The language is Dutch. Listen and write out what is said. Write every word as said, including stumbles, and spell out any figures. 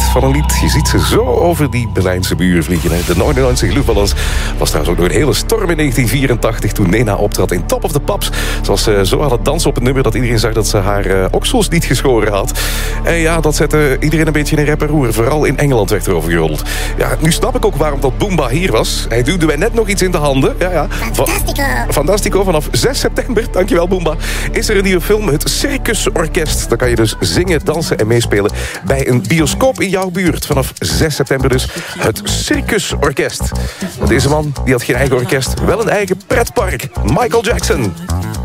van een lied. Je ziet ze zo over die Berlijnse muur vliegen. Hè. De Noord-Nederlandse Luftballons was trouwens ook door een hele storm in negentien vierentachtig... toen Nena optrad in Top of the Pops. Ze was uh, zo aan het dansen op het nummer dat iedereen zag dat ze haar uh, oksels niet geschoren had. En ja, dat zette iedereen een beetje in rep en roer. Vooral in Engeland werd erover gerold. Ja, nu snap ik ook waarom dat Boomba hier was. Hij duwde mij net nog iets in de handen. Ja, ja. Fantastico. Fantastico. Vanaf zes september, dankjewel Boomba, is er een nieuwe film, het Circus Orkest. Dan kan je dus zingen, dansen en meespelen bij een bioscoop in jouw buurt. Vanaf zes september dus het Circus Orkest. Deze man die had geen eigen orkest, wel een eigen pretpark. Michael Jackson.